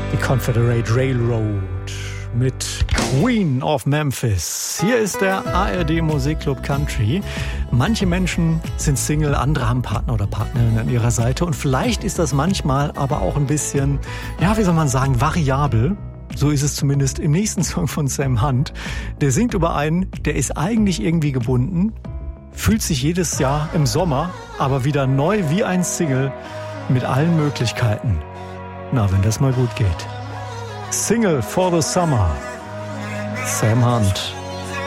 Die Confederate Railroad mit Queen of Memphis. Hier ist der ARD Musikclub Country. Manche Menschen sind Single, andere haben Partner oder Partnerin an ihrer Seite. Und vielleicht ist das manchmal aber auch ein bisschen, ja, wie soll man sagen, variabel. So ist es zumindest im nächsten Song von Sam Hunt. Der singt über einen, der ist eigentlich irgendwie gebunden, fühlt sich jedes Jahr im Sommer aber wieder neu wie ein Single mit allen Möglichkeiten. Na, wenn das mal gut geht. Single for the Summer. Sam Hunt.